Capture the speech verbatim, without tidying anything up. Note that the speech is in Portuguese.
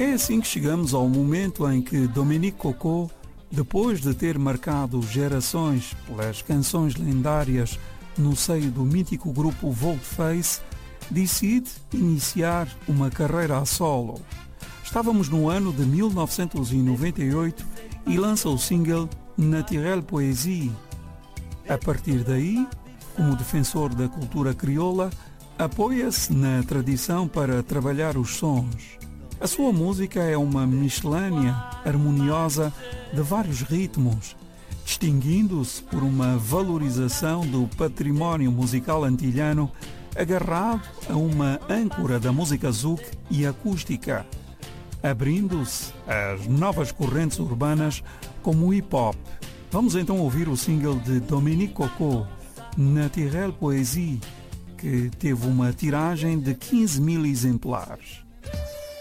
É assim que chegamos ao momento em que Dominique Cocteau, depois de ter marcado gerações pelas canções lendárias no seio do mítico grupo Volte-Face, decide iniciar uma carreira a solo. Estávamos no ano de mil novecentos e noventa e oito e lança o single Naturelle Poésie. A partir daí, como defensor da cultura crioula, apoia-se na tradição para trabalhar os sons. A sua música é uma miscelânea harmoniosa de vários ritmos, distinguindo-se por uma valorização do património musical antilhano agarrado a uma âncora da música zouk e acústica, abrindo-se às novas correntes urbanas como o hip-hop. Vamos então ouvir o single de Dominique Cocteau, Naturelle Poésie, que teve uma tiragem de quinze mil exemplares.